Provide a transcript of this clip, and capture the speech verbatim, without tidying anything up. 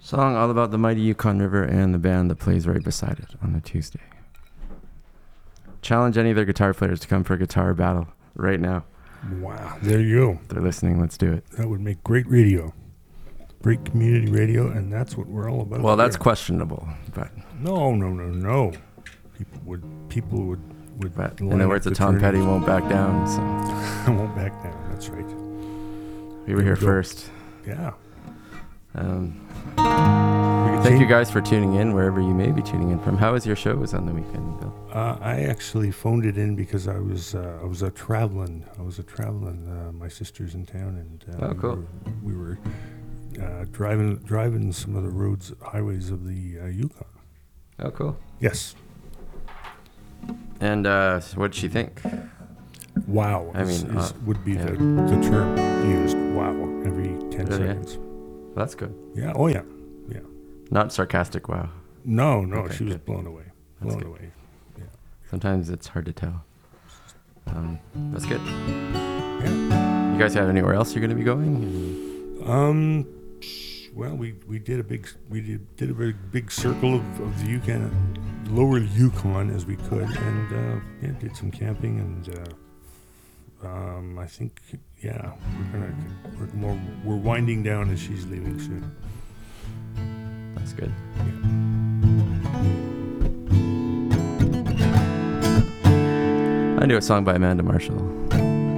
Song all about the mighty Yukon River and the band that plays right beside it on a Tuesday. Challenge any of their guitar players to come for a guitar battle right now. Wow, there you go. If they're listening, let's do it. That would make great radio. Great community radio, and that's what we're all about. Well, that's here. questionable, but... No, no, no, no. People would... People would... would but in the words of Tom Petty, won't back down, so... I won't back down, that's right. We were here first. Yeah. Um, thank you guys for tuning in, wherever you may be tuning in from. How was your show? Was on the weekend, Bill? Uh, I actually phoned it in because I was uh, I was a traveling. I was a traveling. Uh, my sister's in town, and uh, oh, cool. We were, we were uh, driving driving some of the roads, highways of the uh, Yukon. Oh, cool. Yes. And uh, what did she think? Wow. I is, mean, is, uh, would be yeah. the, the term used. Wow. Every ten Really, seconds. Yeah? That's good. Yeah. Oh yeah. Yeah. Not sarcastic. Wow. No, no. Okay, she was good. blown away. That's Blown good. away. Yeah. Sometimes it's hard to tell. Um, that's good. Yeah. You guys have anywhere else you're going to be going? Um. Well, we, we did a big we did, did a very big circle of, of the Yukon, lower Yukon as we could, and uh, yeah, did some camping, and uh, um, I think yeah, we're gonna we're more we're winding down as she's leaving soon. That's good. Yeah. I knew a song by Amanda Marshall.